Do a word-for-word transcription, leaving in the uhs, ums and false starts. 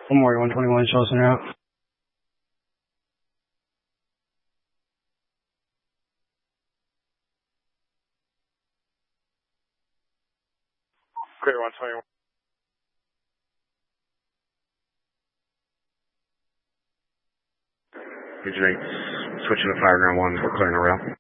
one more, one twenty-one, Chelsea out. Clear one twenty-one. Agent eight, switching to fire ground one, we're clearing the rail.